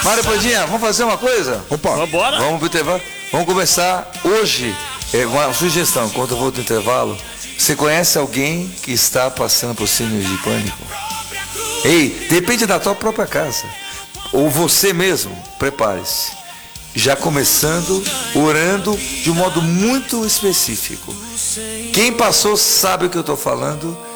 Mário Pandinha, vamos fazer uma coisa? Opa. Vambora? Vamos pro intervalo? Vamos começar hoje. Uma sugestão, enquanto eu vou do intervalo. Você conhece alguém que está passando por síndrome de pânico? Ei, depende da tua própria casa. Ou você mesmo, prepare-se. Já começando, orando de um modo muito específico. Quem passou sabe o que eu estou falando.